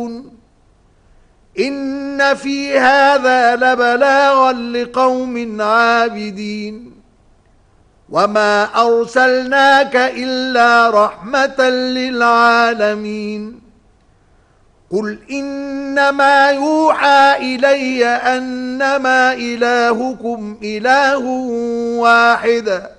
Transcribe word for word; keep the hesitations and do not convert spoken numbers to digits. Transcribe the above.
يعلمون إن في هذا لبلاغا لقوم عابدين وما أرسلناك إلا رحمة للعالمين قل إنما يوحى إلي أنما إلهكم إله واحد